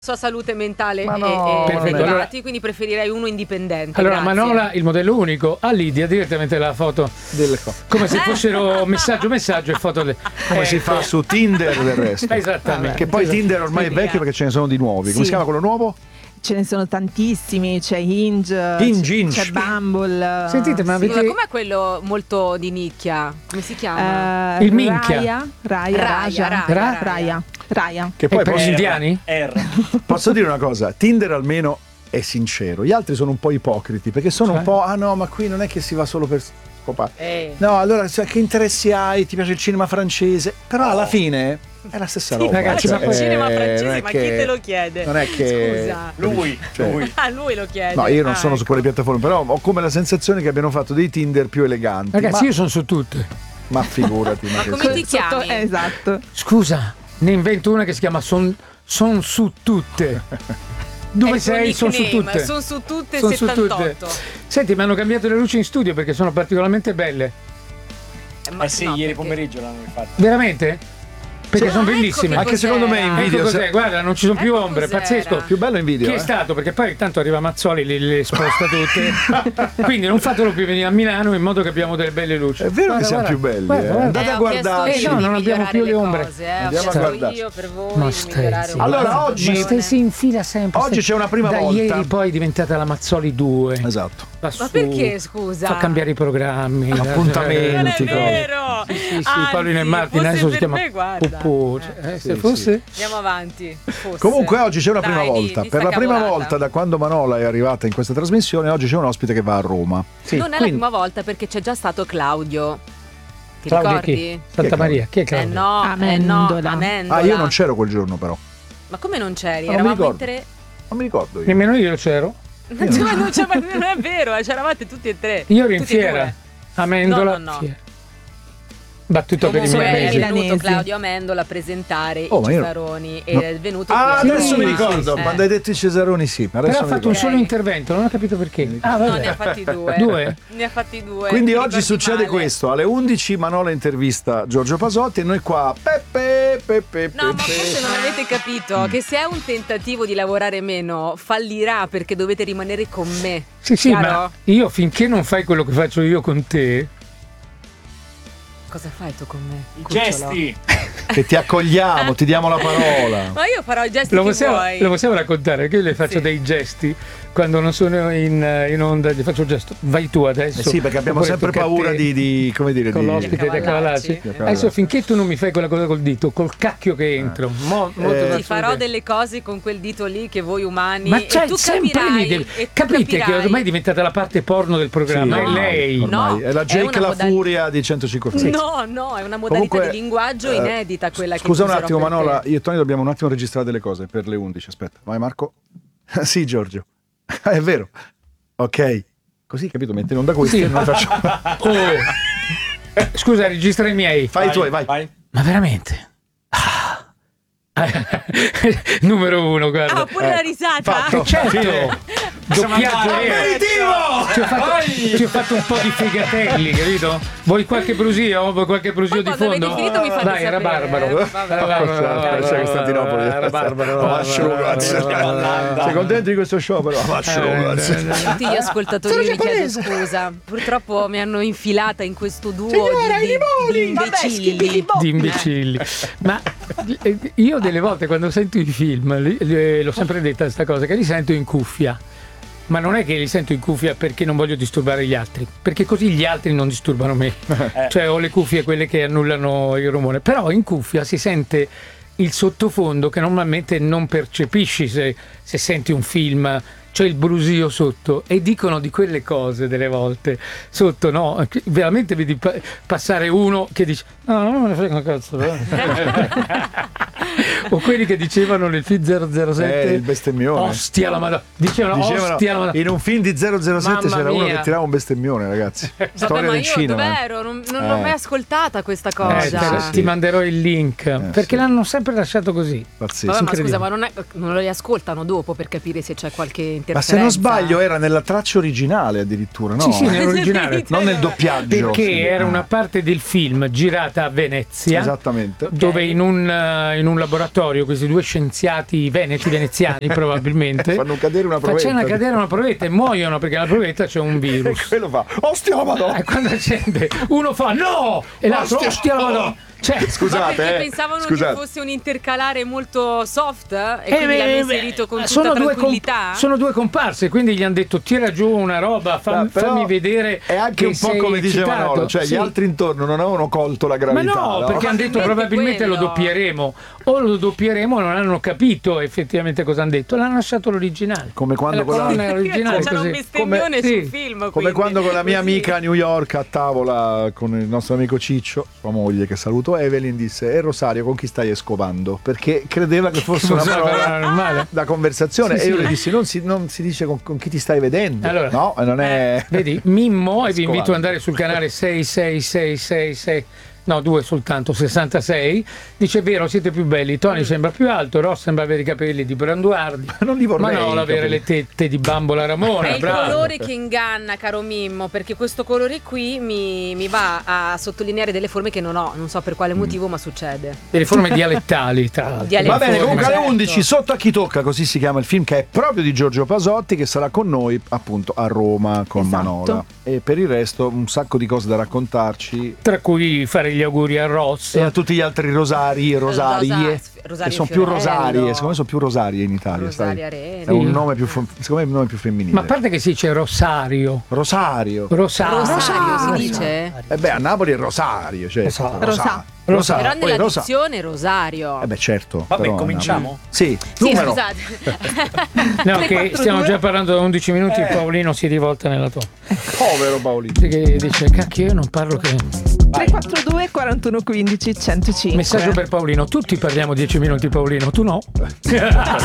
sua salute mentale Ma no, e perfetto, privati, allora- quindi preferirei uno indipendente. Allora, grazie. Manola, il modello unico, a Lidia direttamente la foto delle cose. come se fossero messaggio e foto Come si fa su Tinder del resto. Esattamente. Che poi Tinder ormai è Sì, vecchio perché ce ne sono di nuovi. Come Sì. si chiama quello nuovo? Ce ne sono tantissimi, c'è Hinge, Hinge. c'è Bumble. Sentite, ma Scusa, avete com'è quello molto di nicchia? Come si chiama? Il minchia. Raya. Che e poi per gli posso, indiani? posso dire una cosa, Tinder almeno è sincero, gli altri sono un po' ipocriti perché sono un po', ah no, ma qui non è che si va solo per scopare. No, allora che interessi hai? Ti piace il cinema francese? Però alla fine è la stessa roba. ragazzi, C'è ma il cinema non francese, è ma che- chi te lo chiede? Non è che Scusa. lui. Ah, lui lo chiede. No, io non Ah, sono su quelle piattaforme, però ho come la sensazione che abbiano fatto dei Tinder più eleganti. Ragazzi, ma, io sono su tutte. ma figurati, ma Ma che come ti chiami? Esatto. Scusa, ne invento una che si chiama Son su tutte. Dove sei? Sono su tutte. Sono su tutte Son su 78. tutte. Senti, mi hanno cambiato le luci in studio perché sono particolarmente belle. Ma sì, no, ieri perché- pomeriggio l'hanno fatto. Veramente? Perché sono ecco bellissime. che Anche secondo me in cos'era. video Ecco cos'è, guarda, non ci sono più Ecco ombre, cos'era. pazzesco. più bello in video. Chi è stato? Perché poi intanto arriva Mazzoli, le sposta tutte. Quindi non fatelo più venire a Milano in modo che abbiamo delle belle luci. È vero che Guarda, siamo guarda. più belli. Guarda, guarda. Andate a Ho guardarci. chiesto io no, di non abbiamo migliorare più le ombre. cose, Andiamo ho a chiesto guardarci. io per voi Ma di stai migliorare zitto. un po' Allora, la oggi- Ma situazione. stai si infila sempre. Oggi c'è una prima da volta. ieri poi è diventata la Mazzoli 2. Esatto. Va Ma su, perché, scusa? Fa cambiare i programmi. Appuntamenti. Non è Sì, vero! Sì, Paolino e Martin fosse adesso si per chiama me, guarda. Pupù. Se fosse Andiamo avanti. Fosse. Comunque oggi c'è una Dai, prima di volta. sta Per la prima cavolata. volta da quando Manola è arrivata in questa trasmissione, oggi c'è un ospite che va a Roma. sì, Non è la quindi- prima volta perché c'è già stato Claudio. Ti Claudio ricordi? chi? Santa Maria, chi è Claudio? No, Amendola. Amendola. Ah, io non c'ero quel giorno però. Ma come non c'eri? Non mi Eravamo in ricordo. tre. Non mi ricordo io. Nemmeno io c'ero. Non è vero, c'eravate tutti e tre. Io ero in Tutti e fiera. due. Amendola. No. Fiera. Battuto per i Comunque è milanesi. venuto Milanesi. Claudio Amendola a presentare Oh, i ma io- Cesaroni e No. è venuto Ah, qui. adesso mi Sì, ricordo. sì. Quando hai detto i Cesaroni, sì. Ma Però adesso ha mi fatto un ricordo. solo intervento, non ho capito perché. Ah, No, vabbè. ne ha fatti due. Due? Ne ha fatti due. Quindi ti oggi ricordi succede male. questo. Alle 11 Manola intervista Giorgio Pasotti e noi qua Peppe. No, ma forse non avete capito che se è un tentativo di lavorare meno, fallirà perché dovete rimanere con me. Sì, Chiaro? ma io finché non fai quello che faccio io con te, Cosa fai tu con me? I Cucciolo? gesti. Che ti accogliamo, ti diamo la parola. Ma io farò i gesti lo che possiamo, vuoi. lo possiamo raccontare? Che io le faccio Sì. dei gesti quando non sono in onda, gli faccio il gesto. Vai tu adesso. Sì, perché abbiamo Oppure sempre tocca a paura te. di come dire, Con di l'ospite da Accavallarci. cavalarci. Adesso finché tu non mi fai quella cosa col dito, col cacchio che entro. Ti farò delle cose con quel dito lì che voi umani. Ma e c'è tu sempre capirai, lì. e tu Capite che capirai. ormai è diventata la parte porno del programma. Sì, è ormai, lei. ormai. No, è la è Jake una la furia di 105 Free. No, è una modalità Comunque, di linguaggio inedita quella che scusa un userò attimo per te. Manola, io e Tony dobbiamo un attimo registrare delle cose per le 11. Aspetta, vai Marco. Sì, Giorgio. È vero. Ok. Così, capito, metti in onda questo Sì. e noi facciamo... Oh. Scusa, registra i miei. Fai i tuoi, vai. Ma veramente? Numero uno, guarda. Ah, pure la risata? fatto. Certo. Doppiaggio vero. Ci ho fatto un po' di figatelli, capito? Vuoi qualche brusio? Vuoi qualche brusio Poi di quando fondo? avete finito mi fate Dai, era sapere, barbaro. vabbè. C'è Costantinopoli. Era barbaro. Sei contento di questo show però? Tutti gli ascoltatori vi chiedo scusa. Purtroppo mi hanno infilata in questo duo di imbecilli. Di imbecilli. Ma io delle volte quando sento i film, l'ho sempre detta questa cosa, che li sento in cuffia. Ma non è che li sento in cuffia perché non voglio disturbare gli altri, perché così gli altri non disturbano me. Cioè ho le cuffie quelle che annullano il rumore, però in cuffia si sente il sottofondo che normalmente non percepisci se senti un film, c'è il brusio sotto e dicono di quelle cose delle volte sotto, no? Veramente vedi passare uno che dice no, non me ne frega un cazzo. O quelli che dicevano nel film 007 il bestemmione. Ostia la madonna. Dicevano ostia la madonna. in un film di 007 Mamma c'era uno mia. che tirava un bestemmione, ragazzi. Storia Vabbè, ma del io cinema. dov'ero? Non l'ho mai ascoltata questa cosa. sì. Ti manderò il link perché sì. l'hanno sempre lasciato così. Pazzesco. Vabbè, ma incredibile. scusa, ma non lo riascoltano dopo per capire se c'è qualche interferenza. Ma se non sbaglio era nella traccia originale addirittura, no? Sì, nell'originale. Non nel doppiaggio. Perché era una parte del film girata a Venezia. Esattamente. Dove in un laboratorio questi due scienziati veneziani probabilmente fanno cadere una provetta. Facevano cadere una provetta e muoiono perché la provetta c'è un virus. E quello fa, ostia madonna! Quando accende, uno fa no! E l'altro, ostia madonna! Cioè, scusate, perché pensavano che fosse un intercalare molto soft e quindi l'hanno inserito con tutta tranquillità. Sono due comparse, quindi gli hanno detto tira giù una roba, fammi vedere. È anche un po' come dice Manolo, cioè gli altri intorno non avevano colto la gravità. Ma no, perché hanno detto probabilmente lo doppieremo. O lo doppieremo, non hanno capito effettivamente cosa hanno detto. L'hanno lasciato l'originale. Come quando con l'originale c'era un bestemmione sul film. Come quando con la mia amica a New York a tavola con il nostro amico Ciccio, sua moglie che saluto, Evelyn disse: Rosario, con chi stai escopando? Perché credeva che fosse una parola normale da conversazione. E io le dissi: non si dice con chi ti stai vedendo. Allora, no, non è. Vedi, Mimmo, e vi invito ad andare sul canale 66666. No, 2 soltanto, 66. Dice: è vero, siete più belli. Tony sembra più alto, Ross sembra avere i capelli di Branduardi. Non li vorrei. Ma no, avere le tette di Bambola Ramona. È il colore che inganna, caro Mimmo, perché questo colore qui mi va a sottolineare delle forme che non ho. Non so per quale motivo, ma succede. Delle forme dialettali, tra l'altro. Va bene, comunque alle 11 Sotto a chi tocca, così si chiama il film, che è proprio di Giorgio Pasotti, che sarà con noi appunto a Roma con Manola. E per il resto un sacco di cose da raccontarci, tra cui fare gli auguri a Ross e a tutti gli altri rosarie che sono più rosarie, secondo me sono più rosarie in Italia. È un nome più, secondo me è un nome più femminile. Ma a parte che si dice Rosario si dice? A Napoli è Rosario, cioè Però nella dizione Rosario. Certo. Vabbè, cominciamo? Sì, scusate. No, che stiamo già parlando da 11 minuti. Paolino si rivolta nella tua. Povero Paolino. Che dice: cacchio, io non parlo che. 342 41 15 105. Messaggio per Paolino: tutti parliamo 10 minuti, Paolino, tu no?